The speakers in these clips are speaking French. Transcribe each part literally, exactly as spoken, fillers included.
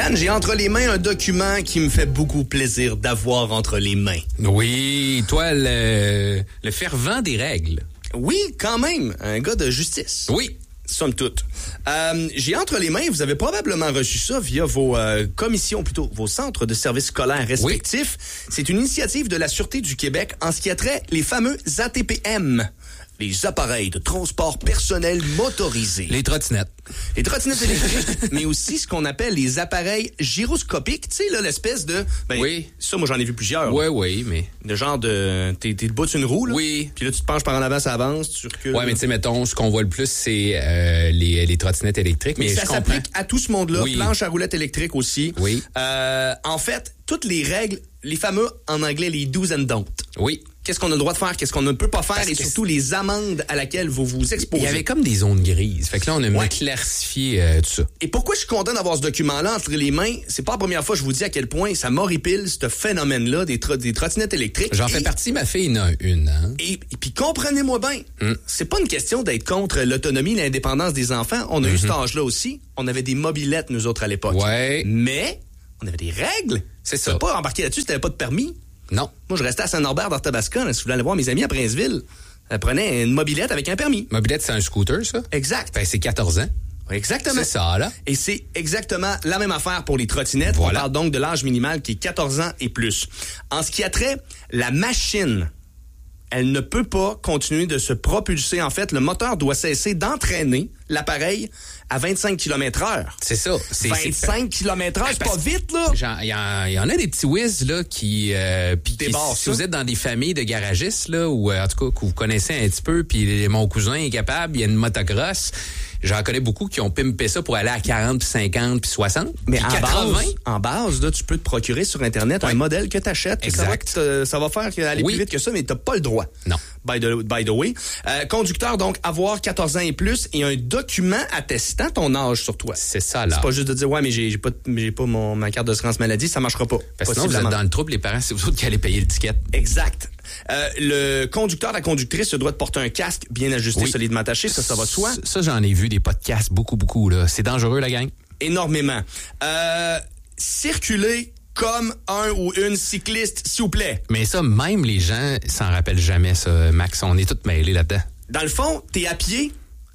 Yann, j'ai entre les mains un document qui me fait beaucoup plaisir d'avoir entre les mains. Oui, toi, le, le fervent des règles. Oui, quand même, un gars de justice. Oui. Somme toute. Euh, j'ai entre les mains, vous avez probablement reçu ça via vos euh, commissions, plutôt vos centres de services scolaires respectifs. Oui. C'est une initiative de la Sûreté du Québec en ce qui a trait les fameux A T P M. Les appareils de transport personnel motorisés. Les trottinettes. Les trottinettes électriques, mais aussi ce qu'on appelle les appareils gyroscopiques. Tu sais, là, l'espèce de... Ben, oui. Ça, moi, j'en ai vu plusieurs. Oui, oui, mais... De genre de... T'es, t'es debout sur une roue, là. Oui. Puis là, tu te penches par en avant, ça avance, tu recules. Oui, mais tu sais, mettons, ce qu'on voit le plus, c'est euh, les, les trottinettes électriques. Mais, mais ça je s'applique comprends. à tout ce monde-là. Oui. Planche à roulettes électriques aussi. Oui. Euh, en fait, toutes les règles, les fameux, en anglais, les do's and don'ts. Oui. Qu'est-ce qu'on a le droit de faire, qu'est-ce qu'on ne peut pas faire, Parce et surtout les amendes à laquelle vous vous exposez. Il y avait comme des zones grises. Fait que là, on a ouais. clarifié euh, tout ça. Et pourquoi je suis content d'avoir ce document-là entre les mains? C'est pas la première fois que je vous dis à quel point ça m'horripile, ce phénomène-là des, tro- des trottinettes électriques. J'en et, fais partie, ma fille en a une. Hein? Et, et puis comprenez-moi bien, mm. c'est pas une question d'être contre l'autonomie et l'indépendance des enfants. On a mm-hmm. eu cet âge-là aussi. On avait des mobylettes, nous autres, à l'époque. Ouais. Mais on avait des règles. C'est ça. Tu peux pas embarquer là-dessus si t'avais pas de permis. Non. Moi, je restais à Saint-Norbert, dans Tabasco. Si je voulais aller voir mes amis à Princeville, elle prenait une mobilette avec un permis. Mobilette, c'est un scooter, ça? Exact. Ben, c'est quatorze ans. Exactement. C'est ça, là. Et c'est exactement la même affaire pour les trottinettes. Voilà. On parle donc de l'âge minimal qui est quatorze ans et plus. En ce qui a trait, la machine, elle ne peut pas continuer de se propulser. En fait, le moteur doit cesser d'entraîner l'appareil à vingt-cinq kilomètres heure. C'est ça. C'est, vingt-cinq kilomètres heure, c'est pas vite, là. Il y, y en a des petits whiz, là, qui... Euh, pis qui Débarre, si ça. vous êtes dans des familles de garagistes, là, ou euh, en tout cas, que vous connaissez un petit peu, puis mon cousin est capable, il y a une motocross... J'en connais beaucoup qui ont pimpé ça pour aller à quarante, puis cinquante, puis soixante. Mais puis en quatre-vingts. base, en base, là, tu peux te procurer sur Internet ouais. un modèle que tu achètes. Exact. Ça va, ça va faire aller oui. plus vite que ça, mais tu n'as pas le droit. Non. By the, by the way. Euh, conducteur, donc, avoir quatorze ans et plus et un document attestant ton âge sur toi. C'est ça, là. C'est pas juste de dire, ouais, mais j'ai, j'ai pas, j'ai pas mon, ma carte d'assurance maladie, ça marchera pas. Parce que sinon, vous êtes dans le trouble, les parents, c'est vous autres qui allez payer le ticket. Exact. Euh, le conducteur, la conductrice se doit de porter un casque bien ajusté, oui. solidement attaché, ça, ça va de soi. Ça, ça, j'en ai vu des podcasts, beaucoup, beaucoup, là. C'est dangereux, la gang? Énormément. Euh, circuler comme un ou une cycliste, s'il vous plaît. Mais ça, même les gens s'en rappellent jamais, ça, Max. On est tous mêlés là-dedans. Dans le fond, t'es à pied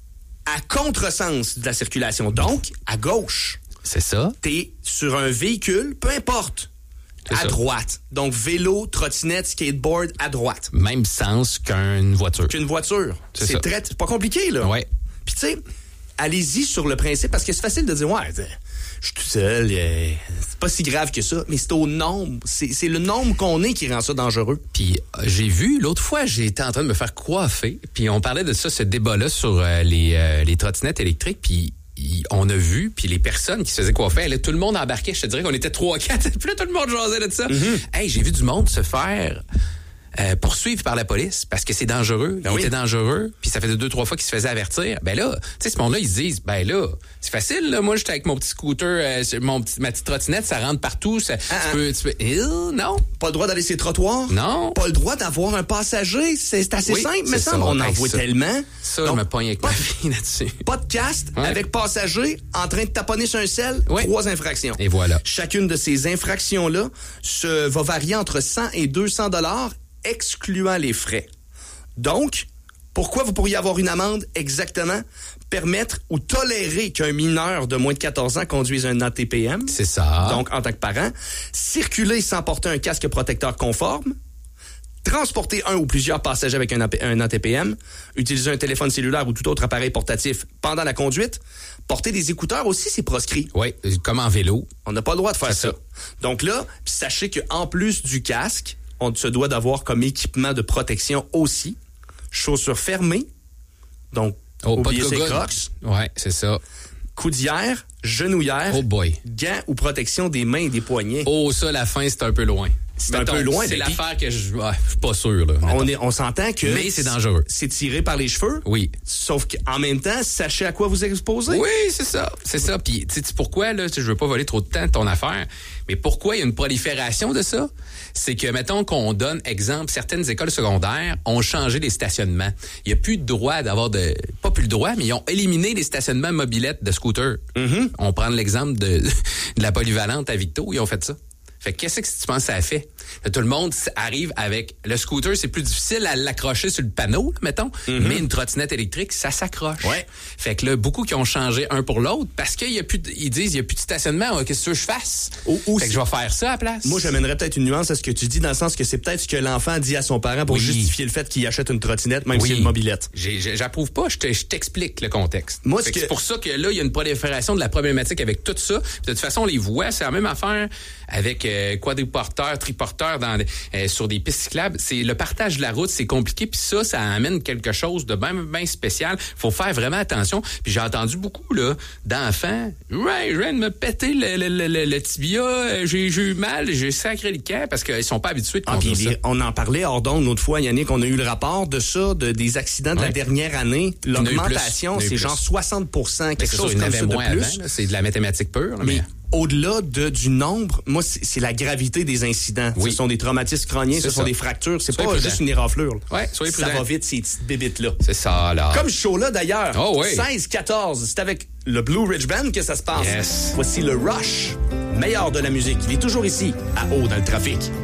à contresens de la circulation, donc à gauche. C'est ça. T'es sur un véhicule, peu importe. C'est à ça. droite. Donc, vélo, trottinette, skateboard, à droite. Même sens qu'une voiture. Qu'une voiture. C'est, c'est ça. très, c'est pas compliqué, là. Ouais. Puis, tu sais, allez-y sur le principe, parce que c'est facile de dire, ouais, je suis tout seul, euh, c'est pas si grave que ça, mais c'est au nombre. C'est, c'est le nombre qu'on est qui rend ça dangereux. Puis, euh, j'ai vu, l'autre fois, j'étais en train de me faire coiffer, puis on parlait de ça, ce débat-là sur euh, les, euh, les trottinettes électriques, puis on a vu, puis les personnes qui se faisaient coiffer, là, tout le monde embarquait, je te dirais qu'on était trois quatre, puis là, tout le monde jasait de ça. Mm-hmm. Hey, j'ai vu du monde se faire euh, poursuivre par la police parce que c'est dangereux, ben il oui. était dangereux, puis ça faisait deux, trois fois qu'ils se faisaient avertir. Ben là, tu sais, ce monde-là, ils se disent, ben là, c'est facile, là, moi, j'étais avec mon petit scooter, euh, mon petit, ma petite trottinette, ça rentre partout, ça, ah, tu peux, tu peux, euh, non. Pas le droit d'aller sur les trottoirs? Non. Pas le droit d'avoir un passager? C'est, c'est assez oui, simple, mais ça, on en voit tellement. Ça, donc, je me pogne avec ma fille là-dessus. Podcast ouais. avec passager en train de taponner sur un sel, ouais. trois infractions. Et voilà. Chacune de ces infractions-là se, va varier entre cent et deux cents dollars, excluant les frais. Donc, pourquoi vous pourriez avoir une amende exactement? Permettre ou tolérer qu'un mineur de moins de quatorze ans conduise un A T P M. C'est ça. Donc, en tant que parent. Circuler sans porter un casque protecteur conforme. Transporter un ou plusieurs passagers avec un, un A T P M. Utiliser un téléphone cellulaire ou tout autre appareil portatif pendant la conduite. Porter des écouteurs aussi, c'est proscrit. Oui, comme en vélo. On n'a pas le droit de faire ça. ça. Donc là, sachez qu'en plus du casque, on se doit d'avoir comme équipement de protection aussi. Chaussures fermées. Donc, oh, oubliez pas de ses gogoles. crocs. Ouais, c'est ça. Coudière, genouillère. Oh boy. Gants ou protection des mains et des poignets. Oh, ça, la fin, c'est un peu loin. C'est un peu loin. C'est ben, l'affaire que je ouais, je suis pas sûr. Là, on, est, on s'entend que... Mais c'est dangereux. C'est tiré par les cheveux. Oui. Sauf qu'en même temps, sachez à quoi vous exposez. Oui, c'est ça. C'est ça. Puis, tu sais pourquoi, là, je veux pas voler trop de temps de ton affaire, mais pourquoi il y a une prolifération de ça? C'est que, mettons qu'on donne exemple, certaines écoles secondaires ont changé les stationnements. Il n'y a plus de droit d'avoir de... Pas plus le droit, mais ils ont éliminé les stationnements mobylettes de scooters. Mm-hmm. On prend l'exemple de, de la polyvalente à Victo, ils ont fait ça. Fait que qu'est-ce que tu penses que ça a fait? Là, tout le monde arrive avec... Le scooter, c'est plus difficile à l'accrocher sur le panneau, mettons, mm-hmm. mais une trottinette électrique, ça s'accroche. Ouais. Fait que là, beaucoup qui ont changé un pour l'autre parce qu'ils disent il n'y a plus de stationnement, qu'est-ce que tu veux que je fasse? Ou, ou fait que je vais faire ça à la place. Moi, j'amènerais peut-être une nuance à ce que tu dis, dans le sens que c'est peut-être ce que l'enfant dit à son parent pour oui. justifier le fait qu'il achète une trottinette, même oui. si c'est une mobilette. J'ai, j'approuve pas, je, te, je t'explique le contexte. Moi, que... que... C'est pour ça que là, il y a une prolifération de la problématique avec tout ça. De toute façon, on les voit, c'est la même affaire avec euh, quadriporteurs, triporteurs dans, euh, sur des pistes cyclables. C'est le partage de la route, c'est compliqué, puis ça, ça amène quelque chose de bien, bien spécial. Faut faire vraiment attention. Puis j'ai entendu beaucoup là d'enfants, ouais, je viens de me péter le, le, le, le, le tibia, j'ai, j'ai eu mal, j'ai sacré le camp parce qu'ils sont pas habitués de conduire ah, ça. On en parlait hors d'onde l'autre fois, Yannick, on a eu le rapport de ça, de des accidents de ouais. la dernière année. L'augmentation, c'est genre soixante pour cent, quelque chose comme ça de plus. Avant, là, c'est de la mathématique pure. Là, mais... mais... Au-delà de, du nombre, moi, c'est, c'est la gravité des incidents. Oui. Ce sont des traumatismes crâniens, c'est ce ça. sont des fractures. C'est soyez pas prudent. Juste une éraflure. Ouais, soyez prudent. Ça va vite, ces petites bébites-là. C'est ça, là. Comme ce show-là, d'ailleurs. Oh, oui. seize quatorze, c'est avec le Blue Ridge Band que ça se passe. Yes. Voici le Rush, meilleur de la musique. Il est toujours ici, à Haut dans le trafic.